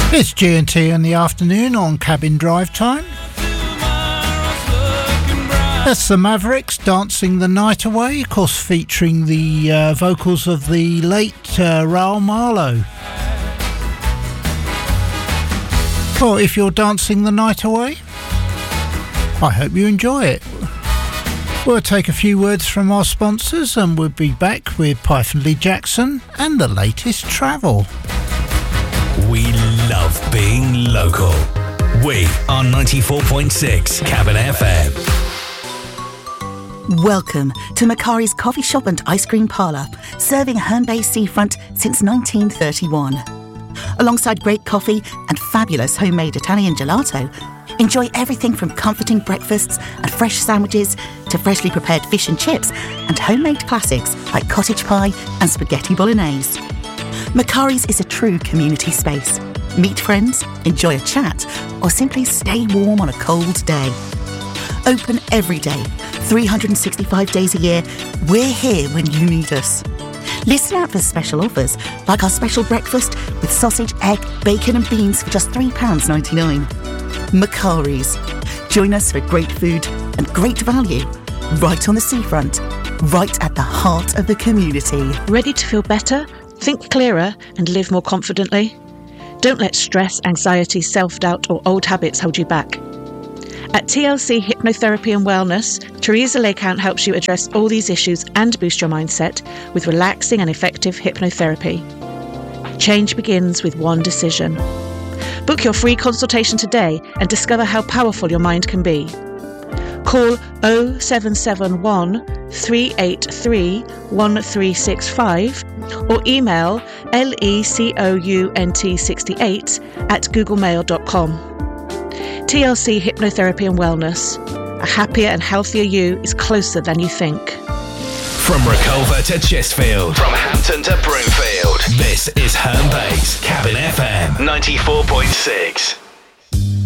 It's G&T in the afternoon on Cabin Drive Time. That's the Mavericks, Dancing the Night Away, of course featuring the vocals of the late Raoul Marlowe. Well, if you're dancing the night away, I hope you enjoy it. We'll take a few words from our sponsors and we'll be back with Python Lee Jackson and the latest travel. We love being local. We are 94.6 Cabin FM. Welcome to Macari's Coffee Shop and Ice Cream Parlour, serving Herne Bay seafront since 1931. Alongside great coffee and fabulous homemade Italian gelato, enjoy everything from comforting breakfasts and fresh sandwiches to freshly prepared fish and chips and homemade classics like cottage pie and spaghetti bolognese. Macari's is a true community space. Meet friends, enjoy a chat, or simply stay warm on a cold day. Open every day, 365 days a year, we're here when you need us. Listen out for special offers, like our special breakfast with sausage, egg, bacon and beans for just £3.99. Macari's. Join us for great food and great value, right on the seafront, right at the heart of the community. Ready to feel better, think clearer and live more confidently? Don't let stress, anxiety, self-doubt or old habits hold you back. At TLC Hypnotherapy and Wellness, Teresa Lakecount helps you address all these issues and boost your mindset with relaxing and effective hypnotherapy. Change begins with one decision. Book your free consultation today and discover how powerful your mind can be. Call 0771 383 1365 or email lecount68@googlemail.com. TLC Hypnotherapy and Wellness. A happier and healthier you is closer than you think. From Reculver to Chestfield, from Hampton to Broomfield, this is Herne Bay's Cabin FM 94.6.